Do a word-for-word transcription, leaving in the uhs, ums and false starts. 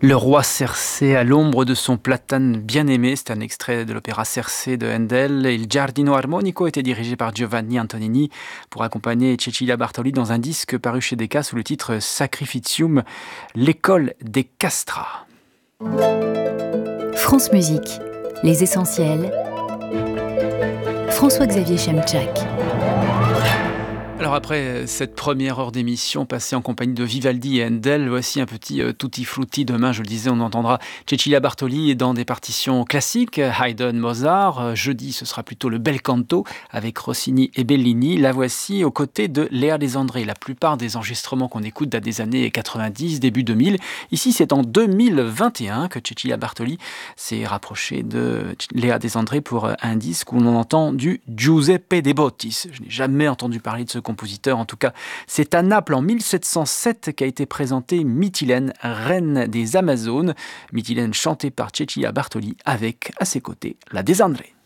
Le roi Cersei à l'ombre de son platane bien-aimé, c'est un extrait de l'opéra Cersei de Handel. Il Giardino Armonico était dirigé par Giovanni Antonini pour accompagner Cecilia Bartoli dans un disque paru chez Decca sous le titre Sacrificium, l'école des castrats. France Musique, les essentiels. François-Xavier Chemchak. Alors après cette première heure d'émission passée en compagnie de Vivaldi et Handel, voici un petit euh, tutti frutti. Demain, je le disais, on entendra Cecilia Bartoli dans des partitions classiques, Haydn, Mozart. Euh, jeudi, ce sera plutôt le bel canto avec Rossini et Bellini. La voici aux côtés de Léa Desandré. La plupart des enregistrements qu'on écoute datent des années quatre-vingt-dix, début deux mille. Ici, c'est en deux mille vingt et un que Cecilia Bartoli s'est rapprochée de Léa Desandré pour un disque où l'on entend du Giuseppe De Bottis. Je n'ai jamais entendu parler de ce compositeur. En tout cas, c'est à Naples en mille sept cent sept qu'a été présentée Mytilène, reine des Amazones. Mytilène chantée par Cecilia Bartoli avec, à ses côtés, la Desandré.